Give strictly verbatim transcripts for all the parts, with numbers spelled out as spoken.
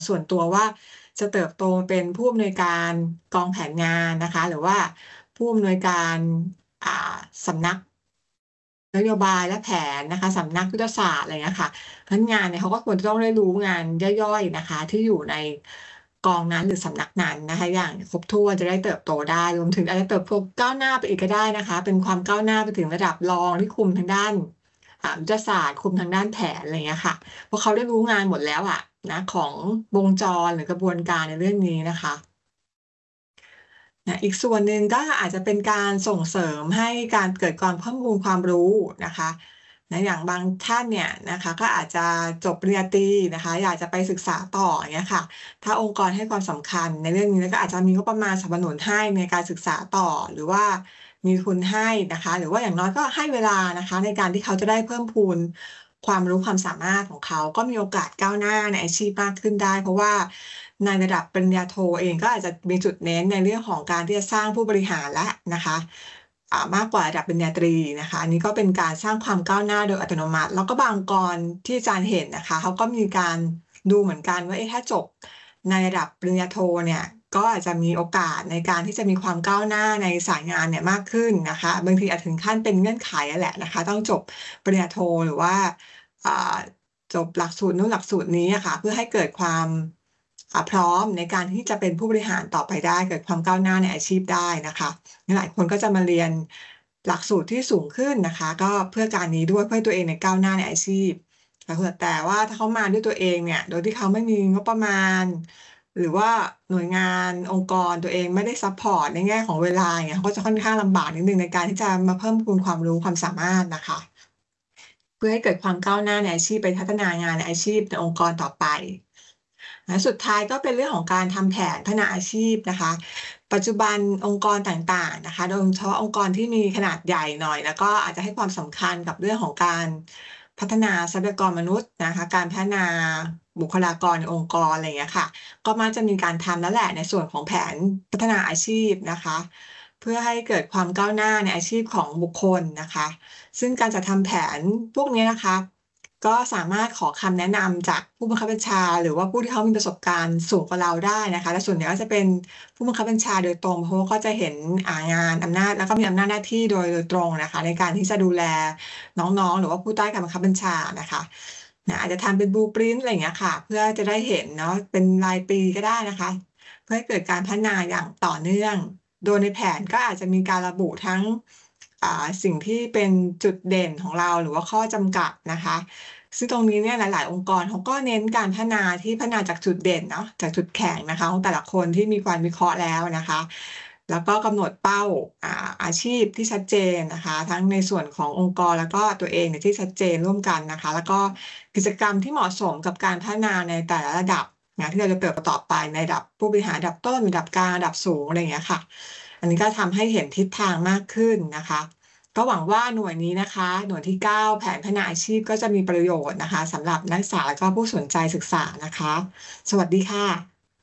ส่วนตัวว่าจะเติบโตเป็นผู้อำนวยการกองแผนงานนะคะ หรือว่าผู้อำนวยการ อ่า สำนัก นโยบายและแผนนะคะ สำนักยุทธศาสตร์ อะไรเงี้ยค่ะ เพราะงานเนี่ยเขาก็ควรจะต้องได้รู้งานย่อย ๆ นะคะ ที่อยู่ในกองนั้นหรือสำนักนั้นนะคะ อย่างครบถ้วนจะได้เติบโตได้ รวมถึงอาจจะเติบโตก้าวหน้าไปอีกก็ได้นะคะ เป็นความก้าวหน้าไปถึงระดับรองที่คุมทางด้าน อ่า ยุทธศาสตร์ คุมทางด้านแผน อะไรเงี้ยค่ะ เพราะเขาได้รู้งานหมดแล้วอะนะของวงจรหรือกระบวนการในเรื่องนี้นะคะ นะอีกส่วนหนึ่งก็อาจจะเป็นการส่งเสริมให้การเกิดการเพิ่มพูนความรู้นะคะนะอย่างบางท่านเนี่ยนะคะก็อาจจะจบปริญญาตรีนะคะอยากจะไปศึกษาต่ออย่างเงี้ยค่ะถ้าองค์กรให้ความสำคัญในเรื่องนี้แล้วก็อาจจะมีงบประมาณสนับสนุนให้ในการศึกษาต่อหรือว่ามีทุนให้นะคะหรือว่าอย่างน้อยก็ให้เวลานะคะในการที่เขาจะได้เพิ่มพูนความรู้ความสามารถของเขาก็มีโอกาสก้าวหน้าในอาชีพมากขึ้นได้เพราะว่าในระดับปริญญาโทเองก็อาจจะมีจุดเน้นในเรื่องของการที่จะสร้างผู้บริหารแล้วนะคะอ่ามากกว่าระดับปริญญาตรีนะคะอันนี้ก็เป็นการสร้างความก้าวหน้าโดยอัตโนมัติแล้วก็บางองค์กรที่อาจารย์เห็นนะคะเขาก็มีการดูเหมือนกันว่าเอ๊ะถ้าจบในระดับปริญญาโทเนี่ยก็อาจจะมีโอกาสในการที่จะมีความก้าวหน้าในสายงานเนี่ยมากขึ้นนะคะบางทีอาจถึงขั้นเป็นเงื่อนไขอะแหละนะคะต้องจบปริญญาโทหรือว่าอ่าจบหลักสูตรนู้นหลักสูตรนี้อะค่ะเพื่อให้เกิดความอ่าพร้อมในการที่จะเป็นผู้บริหารต่อไปได้เกิดความก้าวหน้าในอาชีพได้นะคะหลายคนก็จะมาเรียนหลักสูตรที่สูงขึ้นนะคะก็เพื่อการนี้ด้วยเพื่อให้ตัวเองเนี่ยก้าวหน้าในอาชีพแต่เผื่อแต่ว่าถ้าเขามาด้วยตัวเองเนี่ยโดยที่เขาไม่มีงบประมาณหรือว่าหน่วยงานองค์กรตัวเองไม่ได้ซัปพอร์ตในแง่ของเวลาอย่างเงี้ยเขาก็จะค่อนข้างลำบากนิดหนึ่งในการที่จะมาเพิ่มพูนความรู้ความสามารถนะคะเพื่อให้เกิดความก้าวหน้าในอาชีพไปพัฒนางานในอาชีพในองค์กรต่อไป และสุดท้ายก็เป็นเรื่องของการทำแผนพัฒนาอาชีพนะคะ ปัจจุบันองค์กรต่างๆนะคะ โดยเฉพาะองค์กรที่มีขนาดใหญ่หน่อย แล้วก็อาจจะให้ความสำคัญกับเรื่องของการพัฒนาทรัพยากรมนุษย์นะคะ การพัฒนาบุคลากรในองค์กรอะไรอย่างเงี้ยค่ะ ก็มักจะมีการทำแล้วแหละในส่วนของแผนพัฒนาอาชีพนะคะ เพื่อให้เกิดความก้าวหน้าในอาชีพของบุคคลนะคะ ซึ่งการจัดทำแผนพวกนี้นะคะ ก็สามารถขอคำแนะนำจากผู้บังคับบัญชาหรือว่าผู้ที่เขามีประสบการณ์สูงกว่าเราได้นะคะและส่วนใหญ่ก็จะเป็นผู้บังคับบัญชาโดยตรงเพราะว่าก็จะเห็นอ่างานอำนาจแล้วก็มีอำนาจหน้าที่โดยโดยตรงนะคะในการที่จะดูแลน้องๆหรือว่าผู้ใต้การบังคับบัญชานะคะนะอาจจะทำเป็น Blueprint อะไรอย่างเงี้ยค่ะเพื่อจะได้เห็นเนาะเป็นรายปีก็ได้นะคะเพื่อให้เกิดการพัฒนาอย่างต่อเนื่องโดยในแผนก็อาจจะมีการระบุทั้งอ่าสิ่งที่เป็นจุดเด่นของเราหรือว่าข้อจำกัดนะคะซึ่งตรงนี้เนี่ยหลาย ๆ องค์กรเขาก็เน้นการพัฒนาที่พัฒนาจากจุดเด่นเนาะจากจุดแข็งนะคะของแต่ละคนที่มีการวิเคราะห์แล้วนะคะแล้วก็กำหนดเป้าอ่าอาชีพที่ชัดเจนนะคะทั้งในส่วนขององค์กรแล้วก็ตัวเองเนี่ยที่ชัดเจนร่วมกันนะคะแล้วก็กิจกรรมที่เหมาะสมกับการพัฒนาในแต่ละระดับนะที่เราจะเติบโตต่อไปในระดับผู้บริหารระดับต้นระดับกลางระดับสูงอะไรอย่างเงี้ยค่ะอันนี้ก็ทำให้เห็นทิศทางมากขึ้นนะคะก็หวังว่าหน่วยนี้นะคะหน่วยที่เก้าแผนพัฒนาอาชีพก็จะมีประโยชน์นะคะสำหรับนักศึกษาและก็ผู้สนใจศึกษานะคะสวัสดีค่ะ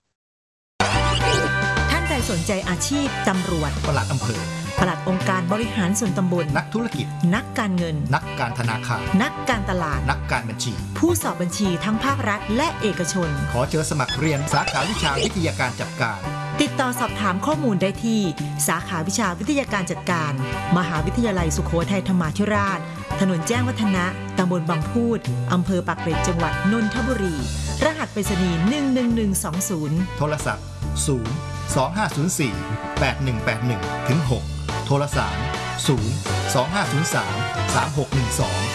ท่านใดสนใจอาชีพตำรวจปลัดอำเภอปลัดองค์การบริหารส่วนตำบลนักธุรกิจนักการเงินนักการธนาคารนักการตลาดนักการบัญชีผู้สอบบัญชีทั้งภาครัฐและเอกชนขอเชิญสมัครเรียนสาขาวิชาวิทยาการจัดการติดต่อสอบถามข้อมูลได้ที่สาขาวิชาวิทยาการจัดการมหาวิทยาลัยสุโขทัยธรรมาธิราชถนนแจ้งวัฒนะตำบลบางพูดอำเภอปากเกร็ดจังหวัดนนทบุรีรหัสไปรษณีย์หนึ่งหนึ่งหนึ่งสองศูนย์โทรศัพท์ศูนย์ สองห้าศูนย์สี่ แปดหนึ่งแปดหนึ่งถึงหกโทรศัพท์ศูนย์ สองห้าศูนย์สาม สามหกหนึ่งสอง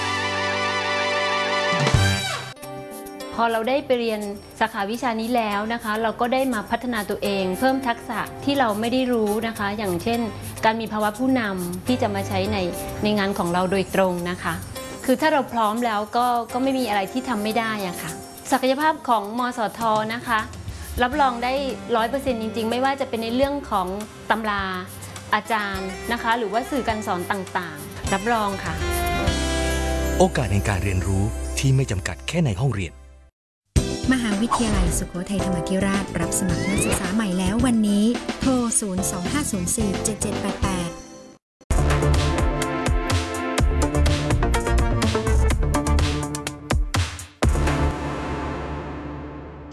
พอเราได้ไปเรียนสาขาวิชานี้แล้วนะคะเราก็ได้มาพัฒนาตัวเองเพิ่มทักษะที่เราไม่ได้รู้นะคะอย่างเช่นการมีภาวะผู้นำที่จะมาใช้ในในงานของเราโดยตรงนะคะคือถ้าเราพร้อมแล้วก็ก็ไม่มีอะไรที่ทำไม่ได้อะค่ะศักยภาพของมสท.นะคะรับรองได้ ร้อยเปอร์เซ็นต์ จริงๆไม่ว่าจะเป็นในเรื่องของตำราอาจารย์นะคะหรือว่าสื่อการสอนต่างๆรับรองค่ะโอกาสในการเรียนรู้ที่ไม่จำกัดแค่ในห้องเรียนมหาวิทยาลัยสุโขทัยธรรมาธิราชรับสมัครนักศึกษาใหม่แล้ววันนี้โทรศูนย์ สอง ห้า ศูนย์ สี่ เจ็ด เจ็ด แปด แปดส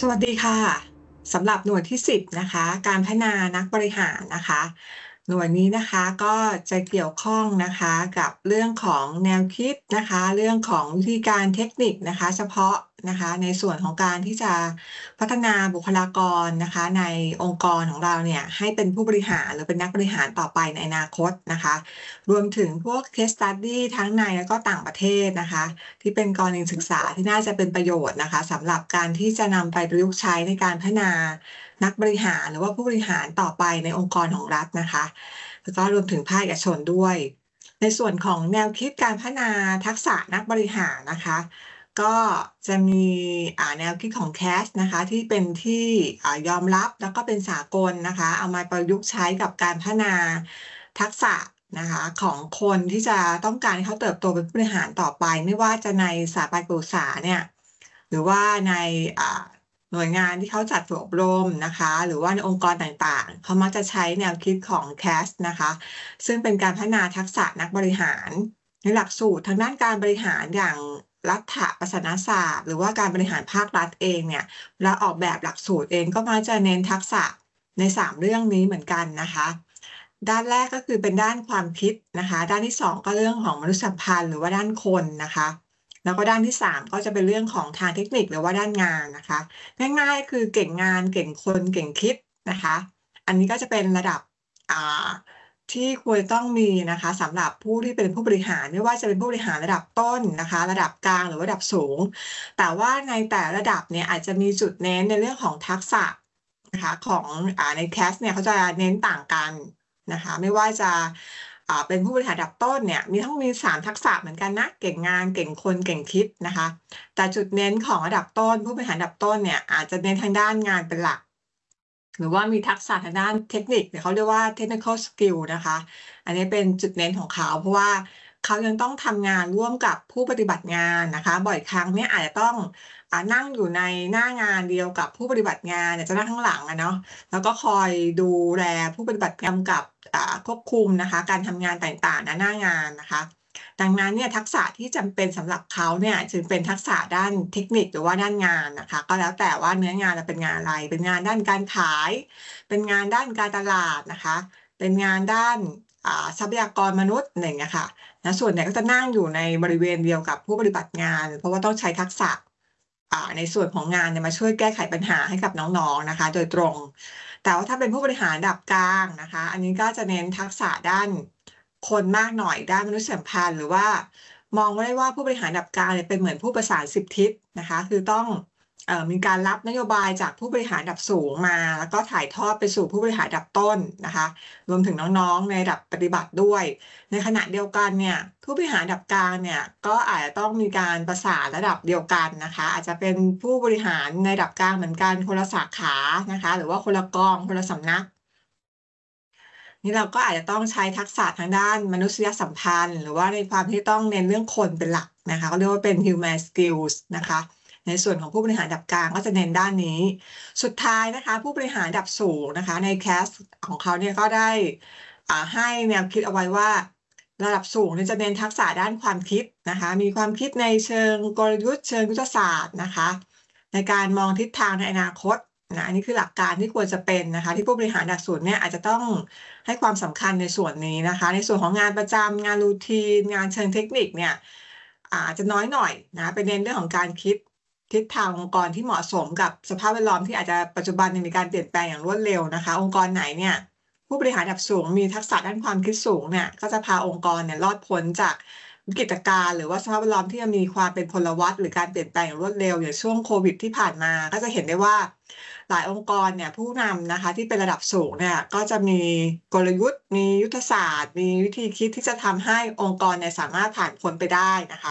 วัสดีค่ะสำหรับหน่วยที่สิบนะคะการพัฒนานักบริหารนะคะหน่วยนี้นะคะก็จะเกี่ยวข้องนะคะกับเรื่องของแนวคิดนะคะเรื่องของวิธีการเทคนิคนะคะเฉพาะนะคะในส่วนของการที่จะพัฒนาบุคลากรนะคะในองค์กรของเราเนี่ยให้เป็นผู้บริหารหรือเป็นนักบริหารต่อไปในอนาคตนะคะรวมถึงพวก case study ทั้งในและก็ต่างประเทศนะคะที่เป็นกรณีศึกษาที่น่าจะเป็นประโยชน์นะคะสำหรับการที่จะนำไปประยุกต์ใช้ในการพัฒนานักบริหารหรือว่าผู้บริหารต่อไปในองค์กรของรัฐนะคะแล้วก็รวมถึงภาคเอกชนด้วยในส่วนของแนวคิดการพัฒนาทักษะนักบริหารนะคะก็จะมีแนวคิดของ แคส นะคะที่เป็นที่ยอมรับแล้วก็เป็นสากลนะคะเอามาประยุกต์ใช้กับการพัฒนาทักษะนะคะของคนที่จะต้องการให้เขาเติบโตเป็นผู้บริหารต่อไปไม่ว่าจะในสถาบันการศึกษาเนี่ยหรือว่าในหน่วยงานที่เขาจัดฝึกอบรมนะคะหรือว่าในองค์กรต่างๆเขามักจะใช้แนวคิดของ แคส นะคะซึ่งเป็นการพัฒนาทักษะนักบริหารในหลักสูตรทางด้านการบริหารอย่างรัฐประศาสนศาสตร์หรือว่าการบริหารภาครัฐเองเนี่ยและออกแบบหลักสูตรเองก็มักจะเน้นทักษะในสามเรื่องนี้เหมือนกันนะคะด้านแรกก็คือเป็นด้านความคิดนะคะด้านที่สองก็เรื่องของมนุษยสัมพันธ์หรือว่าด้านคนนะคะแล้วก็ด้านที่สามก็จะเป็นเรื่องของทางเทคนิคหรือว่าด้านงานนะคะง่ายๆคือเก่งงานเก่งคนเก่งคิดนะคะอันนี้ก็จะเป็นระดับอ่าที่ควรต้องมีนะคะสำหรับผู้ที่เป็นผู้บริหารไม่ว่าจะเป็นผู้บริหารระดับต้นนะคะระดับกลางหรือระดับสูงแต่ว่าในแต่ระดับเนี่ยอาจจะมีจุดเน้นในเรื่องของทักษะนะคะของอ่าใน แคส เนี่ยเขาจะเน้นต่างกันนะคะไม่ว่าจะเป็นผู้บริหารระดับต้นเนี่ยมีทั้งมีสามทักษะเหมือนกันนะเก่งงานเก่งคนเก่งคิดนะคะแต่จุดเน้นของระดับต้นผู้บริหารระดับต้นเนี่ยอาจจะเน้นทางด้านงานเป็นหลักหรือว่ามีทักษะทางด้านเทคนิคเขาเรียกว่า technical skill นะคะอันนี้เป็นจุดเน้นของเขาเพราะว่าเขายังต้องทำงานร่วมกับผู้ปฏิบัติงานนะคะบ่อยครั้งเนี่ยอาจจะต้องนั่งอยู่ในหน้างานเดียวกับผู้ปฏิบัติงานเนี่ยจะนั่งข้างหลังอะเนาะแล้วก็คอยดูแลผู้ปฏิบัติงานกับควบคุมนะคะการทำงานต่างๆหน้างานนะคะดังนั้นเนี่ยทักษะที่จำเป็นสำหรับเขาเนี่ยจึงเป็นทักษะด้านเทคนิคหรือว่าด้านงานนะคะก็แล้วแต่ว่าเนื้องานจะเป็นงานอะไรเป็นงานด้านการขายเป็นงานด้านการตลาดนะคะเป็นงานด้านทรัพยากรมนุษย์อะไรอย่างเงี้ยค่ะนะส่วนใหญ่ก็จะนั่งอยู่ในบริเวณเดียวกับผู้ปฏิบัติงานเพราะว่าต้องใช้ทักษะในส่วนของงานเนี่ยมาช่วยแก้ไขปัญหาให้กับน้องๆนะคะโดยตรงแต่ว่าถ้าเป็นผู้บริหารระดับกลางนะคะอันนี้ก็จะเน้นทักษะด้านคนมากหน่อยด้านมนุษยสัมพันธ์หรือว่ามองได้ว่าผู้บริหารระดับกลางเนี่ยเป็นเหมือนผู้ประสานสิบทิศนะคะคือต้องเอ่อมีการรับนโยบายจากผู้บริหารระดับสูงมาแล้วก็ถ่ายทอดไปสู่ผู้บริหารระดับต้นนะคะรวมถึงน้องๆในระดับปฏิบัติด้วยในขณะเดียวกันเนี่ยผู้บริหารระดับกลางเนี่ยก็อาจจะต้องมีการประสานระดับเดียวกันนะคะอาจจะเป็นผู้บริหารในระดับกลางเหมือนกันคนละสาขานะคะหรือว่าคนละกองคนละสำนักนี่เราก็อาจจะต้องใช้ทักษะทางด้านมนุษยสัมพันธ์หรือว่าในความที่ต้องเน้นเรื่องคนเป็นหลักนะคะเขาเรียกว่าเป็น human skills นะคะในส่วนของผู้บริหารระดับกลางก็จะเน้นด้านนี้สุดท้ายนะคะผู้บริหารระดับสูงนะคะใน แคส ของเขาเนี่ยก็ได้ให้แนวคิดเอาไว้ว่าระดับสูงเนี่ยจะเน้นทักษะด้านความคิดนะคะมีความคิดในเชิงกลยุทธ์เชิงยุทธศาสตร์นะคะในการมองทิศทางในอนาคตนะอันนี้คือหลักการที่ควรจะเป็นนะคะที่ผู้บริหารระดับสูงเนี่ยอาจจะต้องให้ความสำคัญในส่วนนี้นะคะในส่วนของงานประจำงานรูทีนงานเชิงเทคนิคเนี่ยอาจจะน้อยหน่อยนะไปเน้นเรื่องของการคิดทิศทางองค์กรที่เหมาะสมกับสภาพแวดล้อมที่อาจจะปัจจุบันมีการเปลี่ยนแปลงอย่างรวดเร็วนะคะองค์กรไหนเนี่ยผู้บริหารระดับสูงมีทักษะด้านความคิดสูงเนี่ยก็จะพาองค์กรเนี่ยรอดพ้นจากวิกฤตการณ์หรือว่าสภาพแวดล้อมที่มีความเป็นพลวัตหรือการเปลี่ยนแปลงอย่างรวดเร็วอย่างช่วงโควิดที่ผ่านมาก็จะเห็นได้ว่าหลายองค์กรเนี่ยผู้นำนะคะที่เป็นระดับสูงเนี่ยก็จะมีกลยุทธ์มียุทธศาสตร์มีวิธีคิดที่จะทำให้องค์กรเนี่ยสามารถผ่านพ้นไปได้นะคะ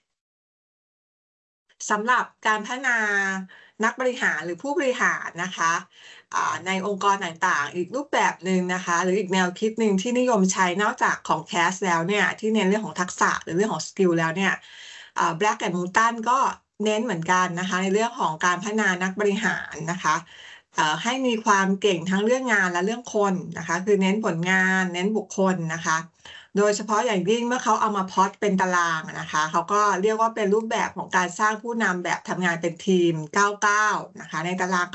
สำหรับการพัฒนานักบริหารหรือผู้บริหารนะคะในองค์กรต่างๆอีกรูปแบบหนึ่งนะคะหรืออีกแนวคิดหนึ่งที่นิยมใช้นอกจากของ แคส แล้วเนี่ยที่เน้นเรื่องของทักษะหรือเรื่องของสกิลแล้วเนี่ย Black and Moulton ก็เน้นเหมือนกันนะคะในเรื่องของการพัฒนานักบริหารนะคะให้มีความเก่งทั้งเรื่องงานและเรื่องคนนะคะคือเน้นผลงานเน้นบุคคลนะคะโดยเฉพาะอย่างยิ่งเมื่อเขาเอามาพล็อตเป็นตารางนะคะเขาก็เรียกว่าเป็นรูปแบบของการสร้างผู้นำแบบทำงานเป็นทีมเก้าเก้านะคะในตาราง